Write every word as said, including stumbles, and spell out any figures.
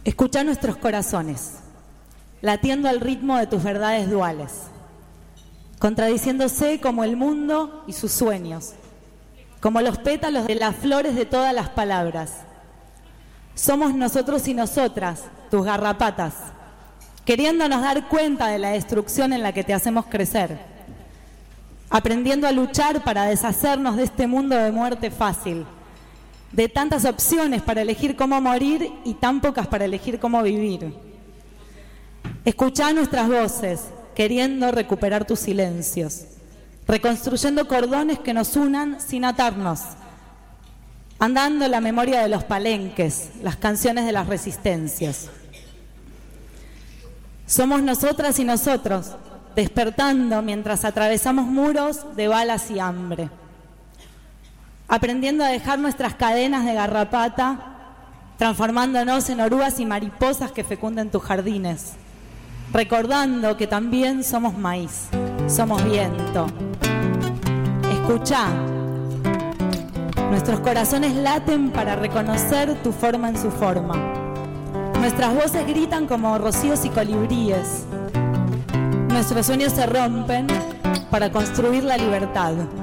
Escucha nuestros corazones, latiendo al ritmo de tus verdades duales, contradiciéndose como el mundo y sus sueños, como los pétalos de las flores de todas las palabras. Somos nosotros y nosotras, tus garrapatas, queriéndonos dar cuenta de la destrucción en la que te hacemos crecer, aprendiendo a luchar para deshacernos de este mundo de muerte fácil, de tantas opciones para elegir cómo morir y tan pocas para elegir cómo vivir. Escuchá nuestras voces, queriendo recuperar tus silencios, reconstruyendo cordones que nos unan sin atarnos, andando la memoria de los palenques, las canciones de las resistencias. Somos nosotras y nosotros, despertando mientras atravesamos muros de balas y hambre, aprendiendo a dejar nuestras cadenas de garrapata, transformándonos en orugas y mariposas que fecunden tus jardines, recordando que también somos maíz, somos viento. Escuchá, nuestros corazones laten para reconocer tu forma en su forma. Nuestras voces gritan como rocíos y colibríes. Nuestros sueños se rompen para construir la libertad.